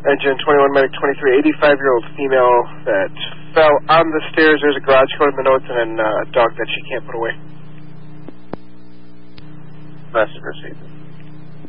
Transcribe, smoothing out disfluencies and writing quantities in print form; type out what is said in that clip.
Engine 21 Medic 23, 85-year-old female that fell on the stairs. There's a garage code in the notes and then a dog that she can't put away. Message received.